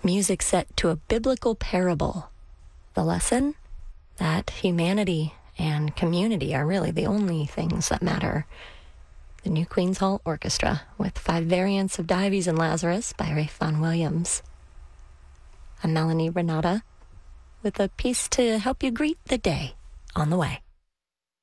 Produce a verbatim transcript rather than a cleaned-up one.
music set to a biblical parable. The lesson? That humanity and community are really the only things that matter. The New Queen's Hall Orchestra with five variants of Dives and Lazarus by Ralph Vaughan Williams. I'm Melanie Renata with a piece to help you greet the day on the way.